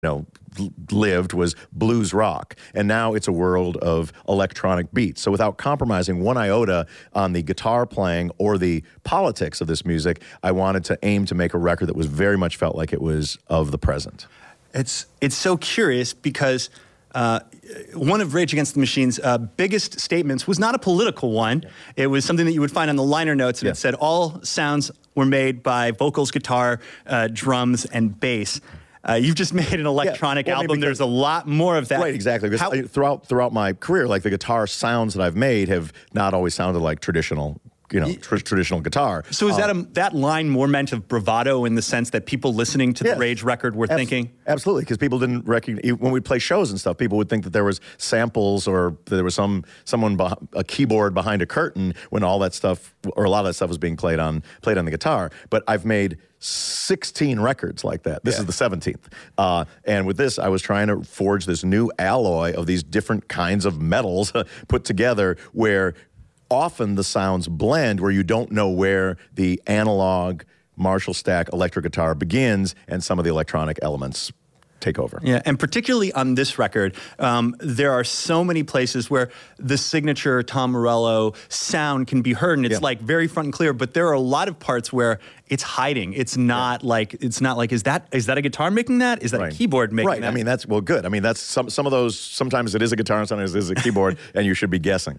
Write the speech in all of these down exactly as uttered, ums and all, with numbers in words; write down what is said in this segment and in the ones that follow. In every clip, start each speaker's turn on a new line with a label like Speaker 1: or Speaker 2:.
Speaker 1: know, lived was blues rock, and now it's a world of electronic beats. So without compromising one iota on the guitar playing or the politics of this music, I wanted to aim to make a record that was very much felt like it was of the present.
Speaker 2: It's it's so curious because uh, one of Rage Against the Machine's uh, biggest statements was not a political one. Yeah. It was something that you would find on the liner notes, and yeah. it said all sounds were made by vocals, guitar, uh, drums, and bass. Uh, you've just made an electronic yeah. well, album. I mean, There's a lot more of that.
Speaker 1: Right, exactly. Because
Speaker 2: How,
Speaker 1: throughout throughout my career, like the guitar sounds that I've made have not always sounded like traditional, you know, tr traditional guitar.
Speaker 2: So is
Speaker 1: um,
Speaker 2: that a, that line more meant of bravado in the sense that people listening to
Speaker 1: yes,
Speaker 2: the Rage record were
Speaker 1: abs
Speaker 2: thinking?
Speaker 1: Absolutely, because people didn't recognize, when we play shows and stuff, people would think that there was samples or there was some someone, a keyboard behind a curtain when all that stuff, or a lot of that stuff was being played on, played on the guitar. But I've made sixteen records like that. This yeah. is the seventeenth. Uh, and with this, I was trying to forge this new alloy of these different kinds of metals put together where often the sounds blend, where you don't know where the analog Marshall Stack electric guitar begins and some of the electronic elements take over.
Speaker 2: Yeah, and particularly on this record, um, there are so many places where the signature Tom Morello sound can be heard, and it's yeah. like very front and clear. But there are a lot of parts where it's hiding. It's not yeah. like it's not like is that is that a guitar making that? Is that right. a keyboard making
Speaker 1: right.
Speaker 2: that?
Speaker 1: Right. I mean, that's well, good. I mean, that's some some of those. Sometimes it is a guitar, and sometimes it is a keyboard, and you should be guessing.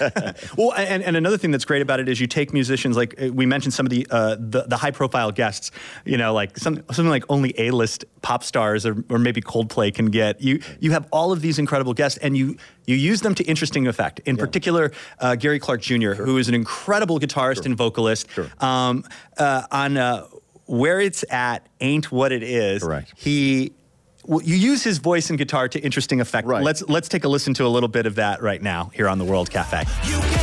Speaker 2: Well, and and another thing that's great about it is you take musicians like we mentioned some of the uh, the, the high profile guests. You know, like some something like only A-list pop stars or. or maybe Coldplay can get. You you have all of these incredible guests, and you you use them to interesting effect. In yeah. particular, uh, Gary Clark Junior, sure. who is an incredible guitarist sure. and vocalist. Sure. Um, uh, on uh, Where It's At Ain't What It Is,
Speaker 1: Correct.
Speaker 2: he well, you use his voice and guitar to interesting effect.
Speaker 1: Right.
Speaker 2: Let's let's take a listen to a little bit of that right now here on the World Cafe. You